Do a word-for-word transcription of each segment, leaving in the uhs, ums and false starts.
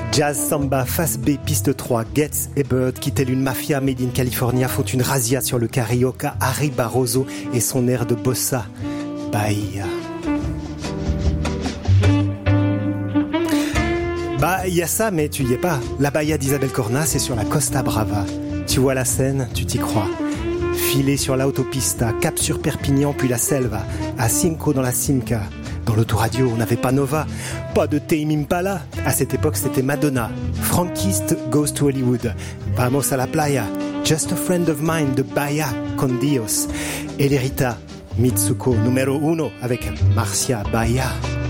Jazz, samba, face B, piste trois, Getz et Bird, qui telle une mafia made in California, font une razzia sur le carioca Harry Barroso et son air de bossa, Bahia. Bah, il y a ça, mais tu y es pas. La Bahia d'Isabel Corna, c'est sur la Costa Brava. Tu vois la Seine, tu t'y crois. Filer sur l'autopista, cap sur Perpignan, puis la Selva, à Cinco dans la Simca. Dans l'autoradio, on n'avavait pas Nova, pas de Tame Impala. À cette époque, c'était Madonna. Frankist Goes to Hollywood. Vamos a la playa. Just a friend of mine de Bahia con Dios. Et l'Erita, Mitsuko numéro uno avec Marcia Bahia.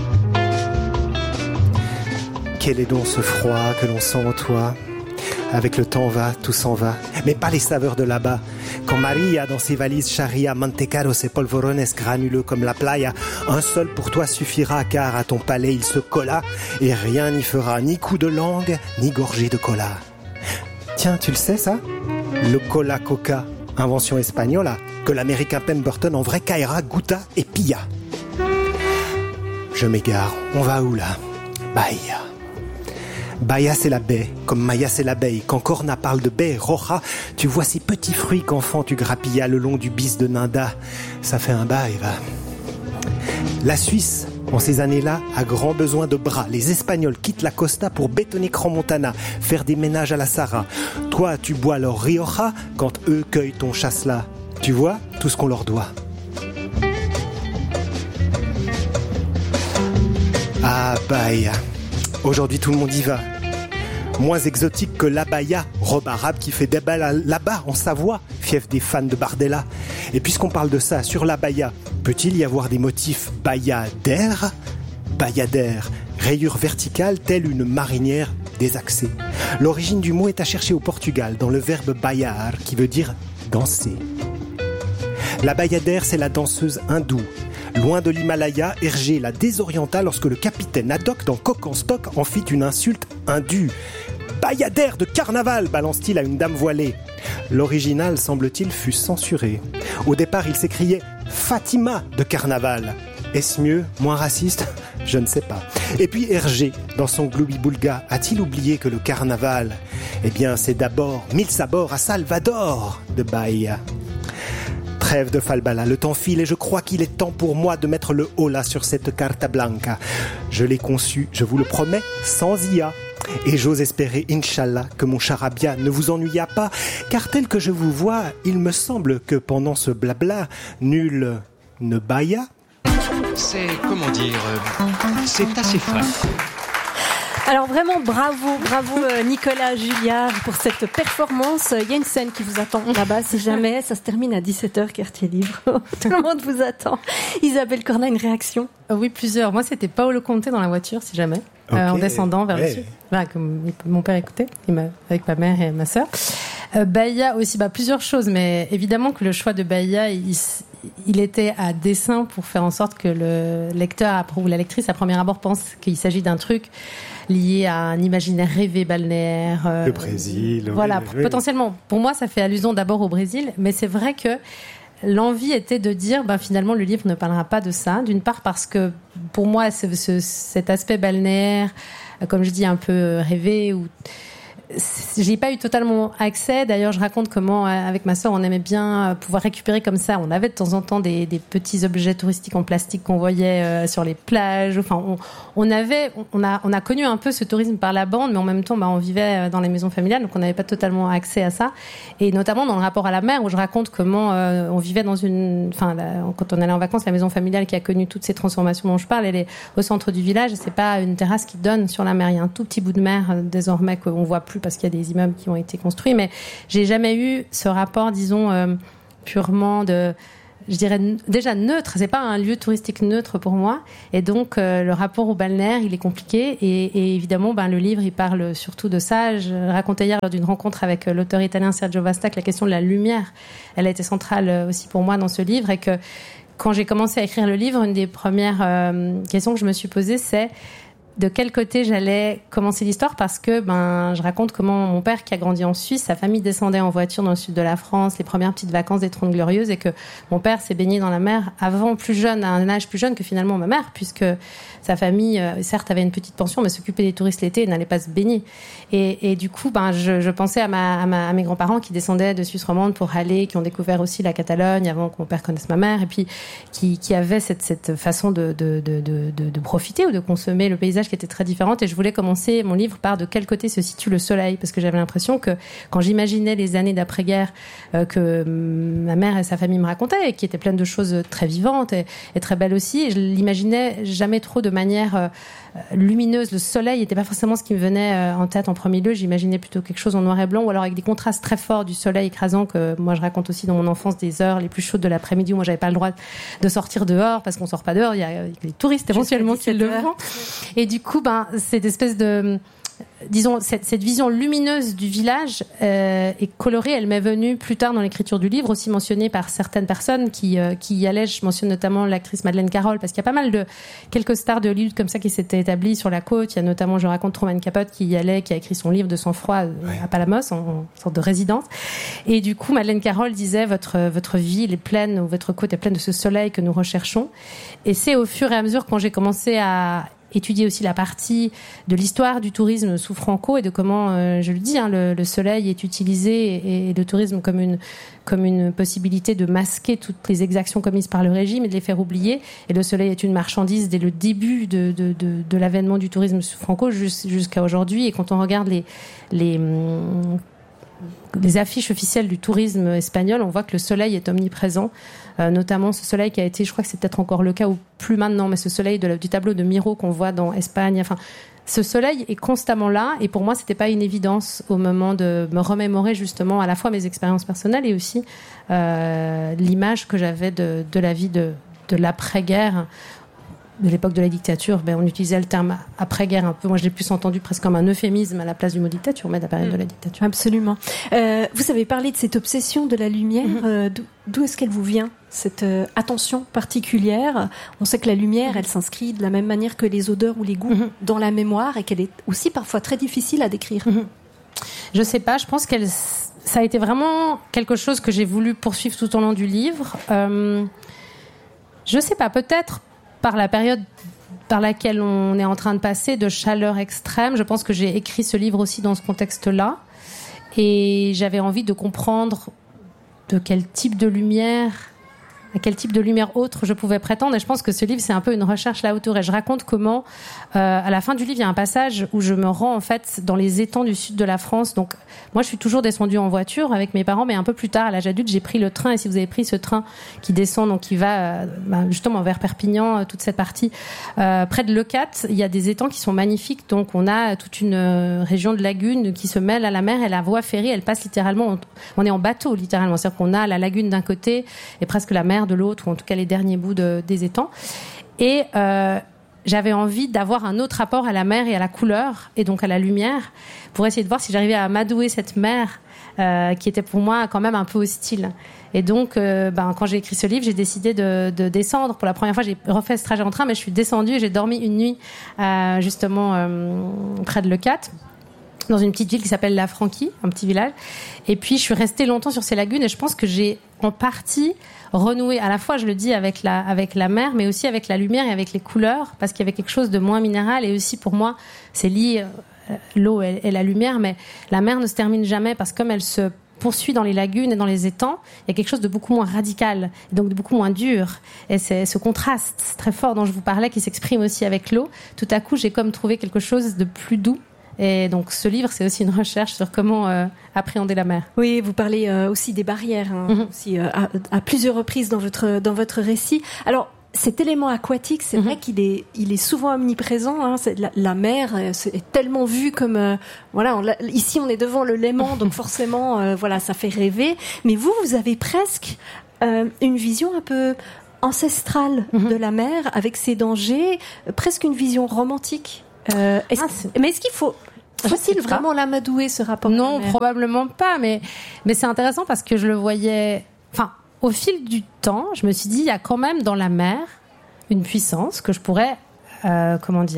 Quel est donc ce froid que l'on sent en toi? Avec le temps va, tout s'en va. Mais pas les saveurs de là-bas. Quand Maria, dans ses valises charia, mantecaros et polvorones granuleux comme la playa, un seul pour toi suffira, car à ton palais il se colla, et rien n'y fera, ni coup de langue, ni gorgée de cola. Tiens, tu le sais ça? Le cola coca, invention espagnole, que l'américain Pemberton en vrai caïra, goûta et pilla. Je m'égare, on va où là? Bahia. Bahia c'est la baie, comme Maya c'est l'abeille. Quand Corna parle de baie roja, tu vois ces petits fruits qu'enfant tu grappillas le long du bis de Ninda. Ça fait un bail, va. La Suisse, en ces années-là, a grand besoin de bras. Les Espagnols quittent la Costa pour bétonner Crans-Montana, faire des ménages à la Sara. Toi, tu bois leur Rioja quand eux cueillent ton chasselas. Tu vois tout ce qu'on leur doit. Ah, Bahia. Aujourd'hui, tout le monde y va. Moins exotique que l'abaya, robe arabe qui fait débat là-bas, en Savoie, fief des fans de Bardella. Et puisqu'on parle de ça, sur l'abaya, peut-il y avoir des motifs bayadères? Bayadère, rayure verticale telle une marinière désaxée. L'origine du mot est à chercher au Portugal, dans le verbe bailar, qui veut dire danser. La bayadère, c'est la danseuse hindoue. Loin de l'Himalaya, Hergé la désorienta lorsque le capitaine Haddock dans Coq en stock en fit une insulte indue. « Bayadère de carnaval !» balance-t-il à une dame voilée. L'original, semble-t-il, fut censuré. Au départ, il s'écriait « Fatima de carnaval !» Est-ce mieux, moins raciste? Je ne sais pas. Et puis Hergé, dans son Gloubi-Boulga, a-t-il oublié que le carnaval, eh bien, c'est d'abord mille sabords à Salvador de Bahia. Trêve de falbala, le temps file et je crois qu'il est temps pour moi de mettre le holà sur cette carta blanca. Je l'ai conçue, je vous le promets, sans I A. Et j'ose espérer, Inch'Allah, que mon charabia ne vous ennuya pas, car tel que je vous vois, il me semble que pendant ce blabla, nul ne bailla. C'est, comment dire, euh, c'est assez fin. Alors vraiment bravo, bravo Nicolas Julliard pour cette performance. Il y a une scène qui vous attend là-bas si jamais. Ça se termine à dix-sept heures, quartier libre. Tout le monde vous attend. Isabelle Corna, une réaction? Oui, plusieurs. Moi, c'était Paolo Conte dans la voiture, si jamais. Okay. Euh, en descendant vers ouais. le sud. Voilà, comme mon père écoutait, avec ma mère et ma sœur. Euh, Bahia aussi, bah, plusieurs choses, mais évidemment que le choix de Bahia, il, il était à dessein pour faire en sorte que le lecteur ou la lectrice à premier abord pense qu'il s'agit d'un truc lié à un imaginaire rêvé balnéaire. Euh, le Brésil. Voilà, oui, potentiellement. Oui. Pour moi, ça fait allusion d'abord au Brésil, mais c'est vrai que l'envie était de dire, ben, finalement, le livre ne parlera pas de ça. D'une part parce que, pour moi, ce, ce, cet aspect balnéaire, comme je dis, un peu rêvé, ou j'ai pas eu totalement accès. D'ailleurs, je raconte comment, avec ma sœur, on aimait bien pouvoir récupérer comme ça. On avait de temps en temps des, des petits objets touristiques en plastique qu'on voyait euh, sur les plages. Enfin, on, on avait, on a, on a connu un peu ce tourisme par la bande, mais en même temps, bah, on vivait dans les maisons familiales, donc on n'avait pas totalement accès à ça. Et notamment dans le rapport à la mer, où je raconte comment euh, on vivait dans une, enfin, la, quand on allait en vacances, la maison familiale qui a connu toutes ces transformations dont je parle, elle est au centre du village. Et c'est pas une terrasse qui donne sur la mer. Il y a un tout petit bout de mer euh, désormais qu'on voit plus parce qu'il y a des immeubles qui ont été construits, mais j'ai jamais eu ce rapport, disons, euh, purement de, je dirais, déjà neutre. C'est pas un lieu touristique neutre pour moi, et donc euh, le rapport au balnéaire, il est compliqué, et, et évidemment, ben, le livre, il parle surtout de ça. Je racontais hier lors d'une rencontre avec l'auteur italien Sergio Vasta que la question de la lumière, elle a été centrale aussi pour moi dans ce livre, et que quand j'ai commencé à écrire le livre, une des premières euh, questions que je me suis posée, c'est de quel côté j'allais commencer l'histoire parce que ben je raconte comment mon père qui a grandi en Suisse, sa famille descendait en voiture dans le sud de la France, les premières petites vacances des Trente Glorieuses, et que mon père s'est baigné dans la mer avant, plus jeune, à un âge plus jeune que finalement ma mère, puisque sa famille euh, certes avait une petite pension mais s'occupait des touristes l'été et n'allait pas se baigner. Et, et du coup ben je, je pensais à, ma, à, ma, à mes grands-parents qui descendaient de Suisse romande pour aller, qui ont découvert aussi la Catalogne avant que mon père connaisse ma mère, et puis qui, qui avaient cette, cette façon de, de, de, de, de, de profiter ou de consommer le paysage qui était très différente. Et je voulais commencer mon livre par de quel côté se situe le soleil, parce que j'avais l'impression que quand j'imaginais les années d'après-guerre euh, que ma mère et sa famille me racontaient, et qui étaient pleines de choses très vivantes et, et très belles aussi, je l'imaginais jamais trop de manière euh, lumineuse. Le soleil n'était pas forcément ce qui me venait euh, en tête en premier lieu. J'imaginais plutôt quelque chose en noir et blanc, ou alors avec des contrastes très forts du soleil écrasant que moi je raconte aussi dans mon enfance, des heures les plus chaudes de l'après-midi où moi j'avais pas le droit de sortir dehors parce qu'on sort pas dehors, il y a les touristes éventuellement qui le font. Et du coup, ben, cette espèce de, disons, cette, cette vision lumineuse du village euh, et colorée, elle m'est venue plus tard dans l'écriture du livre, aussi mentionnée par certaines personnes qui, euh, qui y allaient. Je mentionne notamment l'actrice Madeleine Carroll, parce qu'il y a pas mal de, quelques stars de Hollywood comme ça qui s'étaient établies sur la côte. Il y a notamment, je raconte, Truman Capote qui y allait, qui a écrit son livre de sang-froid euh, à Palamos, en, en sorte de résidence. Et du coup, Madeleine Carroll disait, votre, votre ville est pleine, ou votre côte est pleine de ce soleil que nous recherchons. Et c'est au fur et à mesure, quand j'ai commencé à étudier aussi la partie de l'histoire du tourisme sous Franco et de comment, euh, je le dis, hein, le, le soleil est utilisé et, et le tourisme comme une, comme une possibilité de masquer toutes les exactions commises par le régime et de les faire oublier. Et le soleil est une marchandise dès le début de, de, de, de l'avènement du tourisme sous Franco jusqu'à aujourd'hui. Et quand on regarde les, les, les affiches officielles du tourisme espagnol, on voit que le soleil est omniprésent. Euh, notamment ce soleil qui a été, je crois que c'est peut-être encore le cas ou plus maintenant, mais ce soleil de la, du tableau de Miro qu'on voit dans Espagne, enfin, ce soleil est constamment là, et pour moi c'était pas une évidence au moment de me remémorer justement à la fois mes expériences personnelles et aussi euh, l'image que j'avais de, de la vie de, de l'après-guerre, de l'époque de la dictature. Ben, on utilisait le terme après-guerre un peu. Moi, je l'ai plus entendu presque comme un euphémisme à la place du mot dictature, mais de la période mmh. de la dictature. Absolument. Euh, vous avez parlé de cette obsession de la lumière. Mmh. Euh, d'où, d'où est-ce qu'elle vous vient, cette euh, attention particulière? On sait que la lumière, mmh. elle s'inscrit de la même manière que les odeurs ou les goûts mmh. dans la mémoire, et qu'elle est aussi parfois très difficile à décrire. Mmh. Je sais pas. Je pense qu'elle, ça a été vraiment quelque chose que j'ai voulu poursuivre tout au long du livre. Euh, je sais pas. Peut-être par la période par laquelle on est en train de passer, de chaleur extrême. Je pense que j'ai écrit ce livre aussi dans ce contexte-là. Et j'avais envie de comprendre de quel type de lumière, à quel type de lumière autre je pouvais prétendre. Et je pense que ce livre, c'est un peu une recherche là autour. Et je raconte comment, euh, à la fin du livre, il y a un passage où je me rends en fait dans les étangs du sud de la France. Donc, moi, je suis toujours descendue en voiture avec mes parents, mais un peu plus tard, à l'âge adulte, j'ai pris le train. Et si vous avez pris ce train qui descend, donc qui va euh, bah, justement vers Perpignan, toute cette partie, euh, près de Leucate, il y a des étangs qui sont magnifiques. Donc, on a toute une euh, région de lagunes qui se mêle à la mer, et la voie ferrée, elle passe littéralement. On, on est en bateau, littéralement. C'est-à-dire qu'on a la lagune d'un côté et presque la mer de l'autre, ou en tout cas les derniers bouts de, des étangs. Et euh, j'avais envie d'avoir un autre rapport à la mer et à la couleur, et donc à la lumière, pour essayer de voir si j'arrivais à amadouer cette mer euh, qui était pour moi quand même un peu hostile. Et donc, euh, ben, quand j'ai écrit ce livre, j'ai décidé de, de descendre. Pour la première fois, j'ai refait ce trajet en train, mais je suis descendue et j'ai dormi une nuit euh, justement euh, près de Leucate, dans une petite ville qui s'appelle La Franquie, un petit village. Et puis, je suis restée longtemps sur ces lagunes, et je pense que j'ai en partie renoué, à la fois, je le dis, avec la, avec la mer, mais aussi avec la lumière et avec les couleurs, parce qu'il y avait quelque chose de moins minéral. Et aussi, pour moi, c'est lié, euh, l'eau et, et la lumière, mais la mer ne se termine jamais, parce que comme elle se poursuit dans les lagunes et dans les étangs, il y a quelque chose de beaucoup moins radical, donc de beaucoup moins dur. Et c'est ce contraste très fort dont je vous parlais, qui s'exprime aussi avec l'eau. Tout à coup, j'ai comme trouvé quelque chose de plus doux. Et donc, ce livre, c'est aussi une recherche sur comment euh, appréhender la mer. Oui, vous parlez euh, aussi des barrières, hein, mm-hmm. aussi, euh, à, à plusieurs reprises dans votre, dans votre récit. Alors, cet élément aquatique, c'est mm-hmm. vrai qu'il est, il est souvent omniprésent. Hein, c'est, la, la mer euh, c'est, est tellement vue comme... Euh, voilà, on ici, on est devant le Léman, donc forcément, euh, voilà, ça fait rêver. Mais vous, vous avez presque euh, une vision un peu ancestrale mm-hmm. de la mer, avec ses dangers, euh, presque une vision romantique. Euh, est-ce, ah, mais est-ce qu'il faut... Faut-il vraiment l'amadouer, ce rapport? Non, probablement pas, mais, mais c'est intéressant parce que je le voyais... Enfin, au fil du temps, je me suis dit, il y a quand même dans la mer une puissance que je pourrais, euh, comment dire,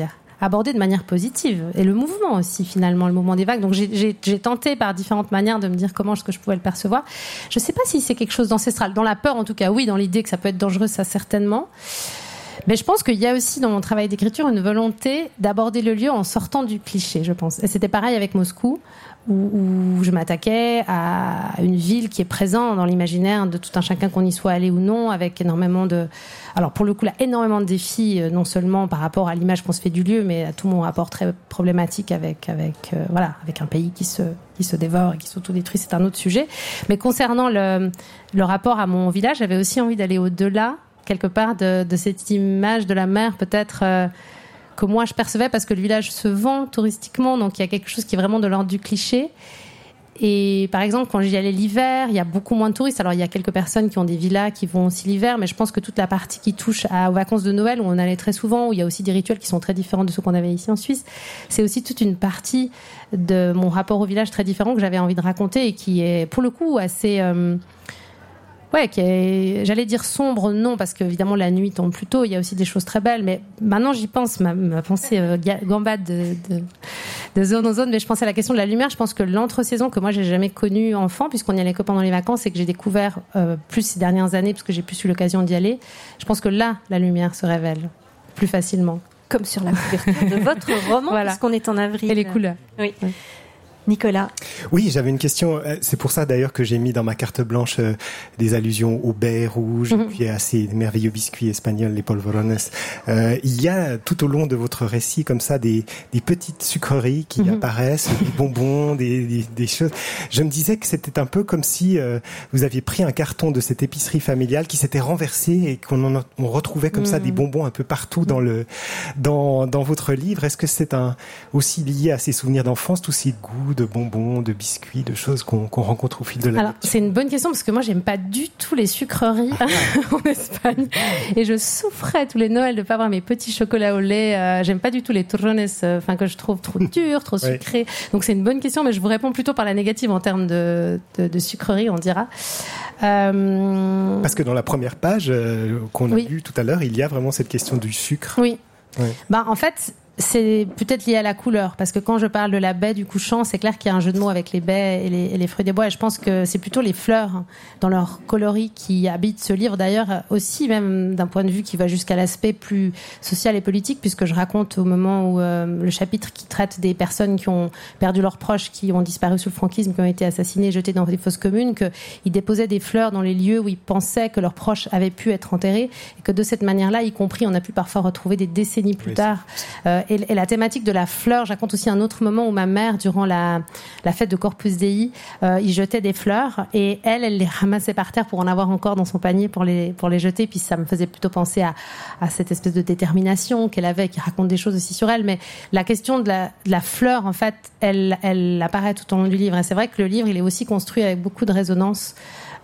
abordé de manière positive. Et le mouvement aussi, finalement, le mouvement des vagues. Donc j'ai, j'ai, j'ai tenté par différentes manières de me dire comment est-ce que je pouvais le percevoir. Je sais pas si c'est quelque chose d'ancestral. Dans la peur, en tout cas, oui. Dans l'idée que ça peut être dangereux, ça certainement. Mais je pense qu'il y a aussi dans mon travail d'écriture une volonté d'aborder le lieu en sortant du cliché, je pense. Et c'était pareil avec Moscou, où, où je m'attaquais à une ville qui est présente dans l'imaginaire de tout un chacun, qu'on y soit allé ou non, avec énormément de... Alors pour le coup, là, énormément de défis, non seulement par rapport à l'image qu'on se fait du lieu, mais à tout mon rapport très problématique avec, avec, euh, voilà, avec un pays qui se, qui se dévore et qui s'autodétruit, c'est un autre sujet. Mais concernant le, le rapport à mon village, j'avais aussi envie d'aller au-delà, quelque part, de, de cette image de la mer, peut-être, euh, que moi je percevais, parce que le village se vend touristiquement, donc il y a quelque chose qui est vraiment de l'ordre du cliché. Et par exemple, quand j'y allais l'hiver, il y a beaucoup moins de touristes. Alors il y a quelques personnes qui ont des villas qui vont aussi l'hiver, mais je pense que toute la partie qui touche à, aux vacances de Noël, où on allait très souvent, où il y a aussi des rituels qui sont très différents de ceux qu'on avait ici en Suisse, c'est aussi toute une partie de mon rapport au village très différent que j'avais envie de raconter, et qui est pour le coup assez... Euh, Ouais, qui est, j'allais dire sombre, non, parce qu'évidemment la nuit tombe plus tôt, il y a aussi des choses très belles, mais maintenant j'y pense, ma, ma pensée euh, gambade de, de, de zone en zone, mais je pense à la question de la lumière. Je pense que l'entre-saison que moi j'ai jamais connue enfant, puisqu'on y allait que pendant les vacances, et que j'ai découvert euh, plus ces dernières années, parce que j'ai plus eu l'occasion d'y aller, je pense que là, la lumière se révèle plus facilement. Comme sur la couverture de votre roman, voilà. Puisqu'on est en avril. Et les couleurs. Oui. Ouais. Nicolas. Oui, j'avais une question. C'est pour ça d'ailleurs que j'ai mis dans ma carte blanche euh, des allusions au baies rouges, mm-hmm. puis à ces merveilleux biscuits espagnols, les polvorones. Euh, il y a tout au long de votre récit comme ça des, des petites sucreries qui mm-hmm. apparaissent, des bonbons, des, des, des choses. Je me disais que c'était un peu comme si euh, vous aviez pris un carton de cette épicerie familiale qui s'était renversé et qu'on en, on retrouvait comme mm-hmm. ça des bonbons un peu partout dans le dans dans votre livre. Est-ce que c'est un aussi lié à ces souvenirs d'enfance, tous ces goûts de bonbons, de biscuits, de choses qu'on, qu'on rencontre au fil de la Alors, lecture. C'est une bonne question, parce que moi, j'aime pas du tout les sucreries en Espagne. Et je souffrais tous les Noëls de pas avoir mes petits chocolats au lait. Euh, j'aime pas du tout les turrones, enfin, euh, que je trouve trop durs, trop sucrés. Ouais. Donc, c'est une bonne question, mais je vous réponds plutôt par la négative en termes de, de, de sucreries, on dira. Euh... Parce que dans la première page euh, qu'on a oui. vue tout à l'heure, il y a vraiment cette question du sucre. Oui. Ouais. Bah, en fait, c'est peut-être lié à la couleur, parce que quand je parle de la baie du couchant, c'est clair qu'il y a un jeu de mots avec les baies et les, et les fruits des bois, et je pense que c'est plutôt les fleurs dans leur coloris qui habitent ce livre, d'ailleurs aussi même d'un point de vue qui va jusqu'à l'aspect plus social et politique, puisque je raconte au moment où euh, le chapitre qui traite des personnes qui ont perdu leurs proches, qui ont disparu sous le franquisme, qui ont été assassinés, jetés dans des fosses communes, qu'ils déposaient des fleurs dans les lieux où ils pensaient que leurs proches avaient pu être enterrés, et que de cette manière-là, y compris, on a pu parfois retrouver des décennies plus oui, tard euh, Et, et la thématique de la fleur, je raconte aussi un autre moment où ma mère, durant la, la fête de Corpus Dei, euh, il jetait des fleurs, et elle, elle les ramassait par terre pour en avoir encore dans son panier pour les, pour les jeter. Puis ça me faisait plutôt penser à, à cette espèce de détermination qu'elle avait, qui raconte des choses aussi sur elle. Mais la question de la, de la fleur, en fait, elle, elle apparaît tout au long du livre. Et c'est vrai que le livre, il est aussi construit avec beaucoup de résonance.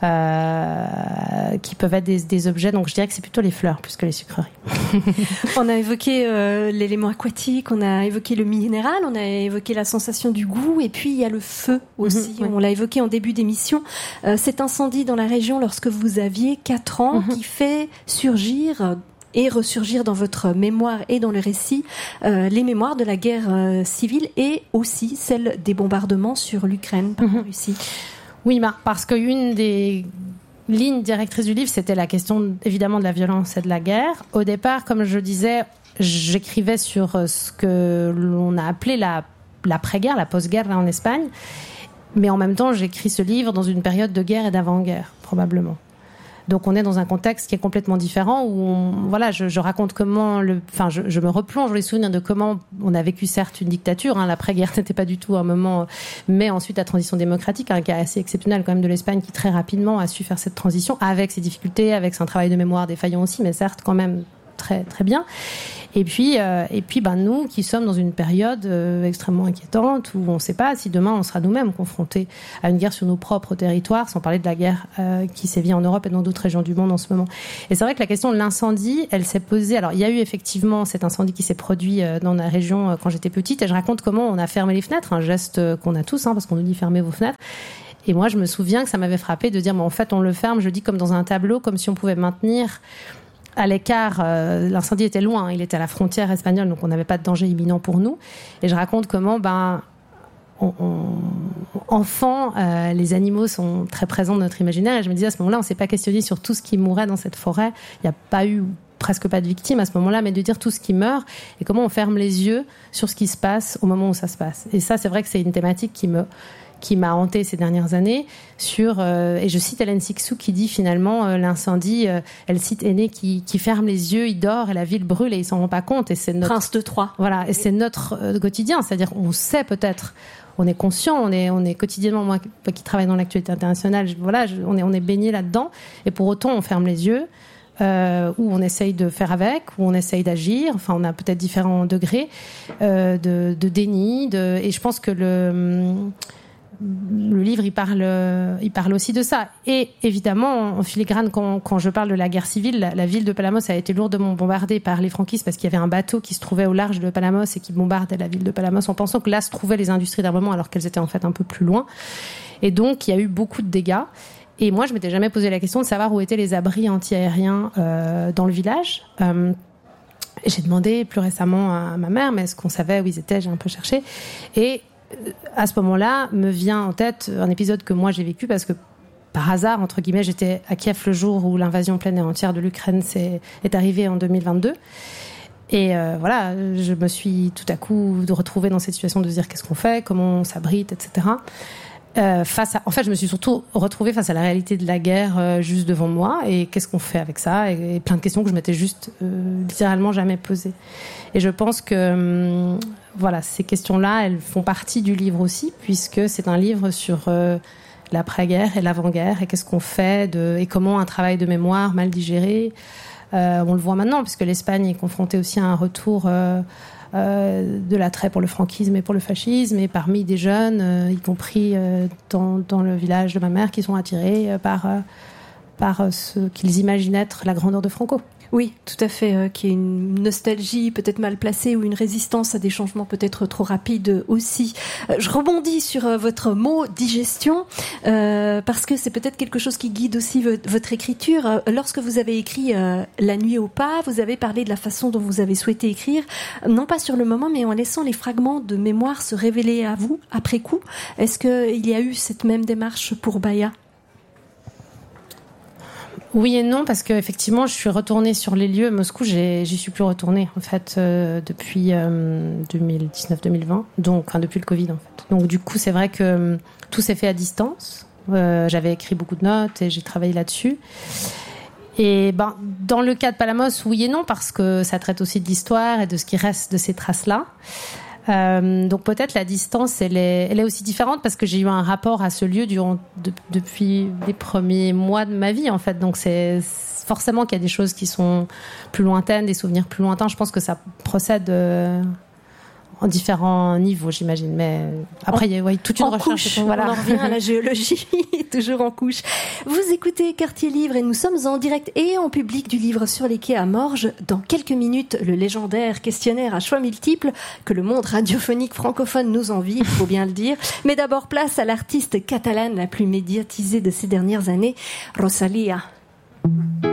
Euh, qui peuvent être des, des objets, donc je dirais que c'est plutôt les fleurs plus que les sucreries. On a évoqué euh, l'élément aquatique, on a évoqué le minéral, on a évoqué la sensation du goût, et puis il y a le feu aussi, mmh, ouais. On l'a évoqué en début d'émission, euh, cet incendie dans la région lorsque vous aviez quatre ans, mmh. qui fait surgir et ressurgir dans votre mémoire et dans le récit euh, les mémoires de la guerre euh, civile, et aussi celle des bombardements sur l'Ukraine par mmh. la Russie. Oui, parce qu'une des lignes directrices du livre, c'était la question évidemment de la violence et de la guerre. Au départ, comme je disais, j'écrivais sur ce que l'on a appelé la, l'après-guerre, la post-guerre en Espagne. Mais en même temps, j'écris ce livre dans une période de guerre et d'avant-guerre, probablement. Donc on est dans un contexte qui est complètement différent, où on, voilà, je, je raconte comment, le, enfin, je, je me replonge dans les souvenirs de comment on a vécu certes une dictature. Hein, l'après-guerre n'était pas du tout un moment, mais ensuite la transition démocratique, un cas assez exceptionnel quand même de l'Espagne, qui très rapidement a su faire cette transition avec ses difficultés, avec un travail de mémoire défaillant aussi, mais certes quand même très très bien. Et puis, euh, et puis, ben nous, qui sommes dans une période euh, extrêmement inquiétante, où on ne sait pas si demain on sera nous-mêmes confrontés à une guerre sur nos propres territoires, sans parler de la guerre euh, qui sévit en Europe et dans d'autres régions du monde en ce moment. Et c'est vrai que la question de l'incendie, elle s'est posée. Alors, il y a eu effectivement cet incendie qui s'est produit euh, dans la région euh, quand j'étais petite, et je raconte comment on a fermé les fenêtres, un geste euh, qu'on a tous, hein, parce qu'on nous dit fermez vos fenêtres. Et moi, je me souviens que ça m'avait frappé de dire, mais en fait, on le ferme, je dis comme dans un tableau, comme si on pouvait maintenir à l'écart, euh, l'incendie était loin, il était à la frontière espagnole, donc on n'avait pas de danger imminent pour nous. Et je raconte comment, ben, on, on, enfant, euh, les animaux sont très présents dans notre imaginaire. Et je me disais, à ce moment-là, on ne s'est pas questionné sur tout ce qui mourait dans cette forêt. Il n'y a pas eu presque pas de victimes à ce moment-là, mais de dire tout ce qui meurt et comment on ferme les yeux sur ce qui se passe au moment où ça se passe. Et ça, c'est vrai que c'est une thématique qui me qui m'a hantée ces dernières années, sur, euh, et je cite Hélène Cixous qui dit finalement euh, l'incendie, euh, elle cite Aîné qui, qui ferme les yeux, il dort et la ville brûle et il s'en rend pas compte. Et c'est notre, Prince de Troie. Voilà, et c'est notre euh, quotidien, c'est-à-dire on sait peut-être, on est conscient, on est, on est quotidiennement, moi qui, qui travaille dans l'actualité internationale, je, voilà, je, on est, on est baigné là-dedans, et pour autant on ferme les yeux, euh, ou on essaye de faire avec, ou on essaye d'agir, enfin on a peut-être différents degrés euh, de, de déni, de, et je pense que le... Le livre, il parle, il parle aussi de ça. Et évidemment, en filigrane, quand, quand je parle de la guerre civile, la, la ville de Palamos a été lourdement bombardée par les franquistes parce qu'il y avait un bateau qui se trouvait au large de Palamos et qui bombardait la ville de Palamos en pensant que là se trouvaient les industries d'armement alors qu'elles étaient en fait un peu plus loin. Et donc, il y a eu beaucoup de dégâts. Et moi, je m'étais jamais posé la question de savoir où étaient les abris anti-aériens euh, dans le village. Euh, j'ai demandé plus récemment à ma mère, mais est-ce qu'on savait où ils étaient? J'ai un peu cherché. Et à ce moment-là, me vient en tête un épisode que moi j'ai vécu parce que par hasard, entre guillemets, j'étais à Kiev le jour où l'invasion pleine et entière de l'Ukraine est, est arrivée en deux mille vingt-deux. Et euh, voilà, je me suis tout à coup retrouvée dans cette situation de se dire qu'est-ce qu'on fait, comment on s'abrite, et cetera. Euh, face à, en fait, je me suis surtout retrouvée face à la réalité de la guerre euh, juste devant moi et qu'est-ce qu'on fait avec ça et, et plein de questions que je m'étais juste euh, littéralement jamais posées. Et je pense que euh, voilà, ces questions-là, elles font partie du livre aussi puisque c'est un livre sur euh, l'après-guerre et l'avant-guerre et qu'est-ce qu'on fait de, et comment un travail de mémoire mal digéré. Euh, on le voit maintenant puisque l'Espagne est confrontée aussi à un retour euh, Euh, de l'attrait pour le franquisme et pour le fascisme, et parmi des jeunes, euh, y compris euh, dans, dans le village de ma mère, qui sont attirés euh, par, euh, par euh, ce qu'ils imaginent être la grandeur de Franco. Oui, tout à fait, euh, qui est une nostalgie peut-être mal placée ou une résistance à des changements peut-être trop rapides aussi. Euh, je rebondis sur euh, votre mot digestion, euh, parce que c'est peut-être quelque chose qui guide aussi v- votre écriture. Euh, lorsque vous avez écrit euh, La nuit au pas, vous avez parlé de la façon dont vous avez souhaité écrire, non pas sur le moment, mais en laissant les fragments de mémoire se révéler à vous après coup. Est-ce qu'il y a eu cette même démarche pour Baya ? Oui et non, parce que effectivement, je suis retournée sur les lieux. Moscou, j'ai, j'y suis plus retournée en fait euh, depuis euh, deux mille dix-neuf deux mille vingt, donc enfin, depuis le Covid en fait. Donc du coup, c'est vrai que euh, tout s'est fait à distance. Euh, j'avais écrit beaucoup de notes et j'ai travaillé là-dessus. Et ben, dans le cas de Palamos, oui et non, parce que ça traite aussi de l'histoire et de ce qui reste de ces traces-là. Euh, donc peut-être la distance, elle est, elle est aussi différente parce que j'ai eu un rapport à ce lieu durant, de, depuis les premiers mois de ma vie en fait. Donc c'est forcément qu'il y a des choses qui sont plus lointaines, des souvenirs plus lointains. Je pense que ça procède euh, en différents niveaux, j'imagine. Mais après, il y a ouais, toute une en recherche. Couche, Voilà. on en revient à la géologie, toujours en couche. Vous écoutez Quartier Livre et nous sommes en direct et en public du livre Sur les quais à Morges. Dans quelques minutes, le légendaire questionnaire à choix multiples que le monde radiophonique francophone nous envie, il faut bien le dire. Mais d'abord, place à l'artiste catalane la plus médiatisée de ces dernières années, Rosalia.